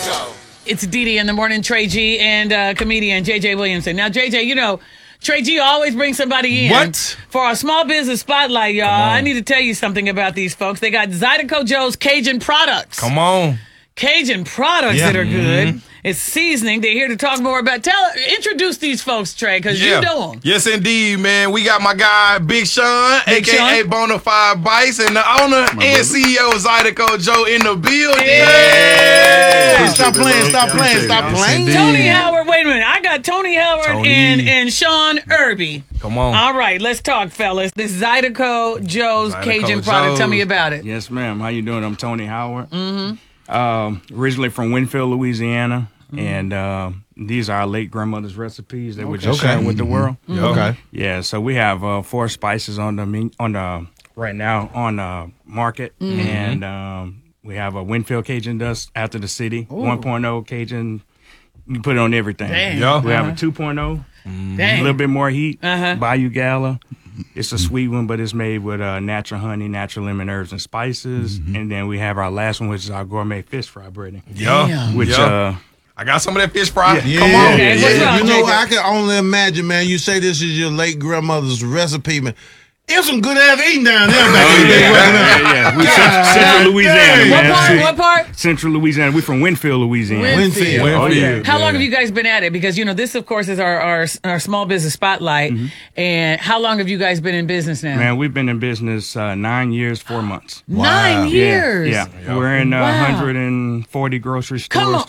It's Dee in the morning, Trey G and comedian JJ Williamson. Now, JJ, you know, Trey G always brings somebody in. What? For our small business spotlight, y'all. I need to tell you something about these folks. They got Zydeco Joe's Cajun products. Come on. Cajun products that are good. It's seasoning. They're here to talk more about. Introduce these folks, Trey, because you know them. Yes, indeed, man. We got my guy, Big Sean, a.k.a. Bonafide Bites, and the owner and CEO of Zydeco Joe in the building. Yeah. Stop playing. Tony Howard. Wait a minute. I got Tony Howard and Sean Irby. Come on. All right, let's talk, fellas. This Zydeco Joe's Cajun product. Tell me about it. Yes, ma'am. How you doing? I'm Tony Howard. Originally from Winfield, Louisiana, and these are our late grandmother's recipes that we're just sharing with the world. Okay. Yeah, so we have 4 spices on the right now on the market, and we have a Winfield Cajun dust after the city, 1.0 Cajun. You put it on everything. Damn. We have a 2.0, a little bit more heat, Bayou Gala. It's a sweet one, but it's made with natural honey, natural lemon herbs and spices. And then we have our last one, which is our gourmet fish fry breading. Which I got some of that fish fry. Yeah. Come on. Okay, what's wrong, You know, JJ? I can only imagine, man. You say this is your late grandmother's recipe, man. There's some good ass eating down there back in the day. We Central Louisiana, man. What part? Central Louisiana. We're from Winfield, Louisiana. Winfield. Oh, yeah. How long have you guys been at it? Because, you know, this, of course, is our small business spotlight. And how long have you guys been in business now? Man, we've been in business 9 years, 4 months. 9 years. Yeah. We're in 140 grocery stores. Come on.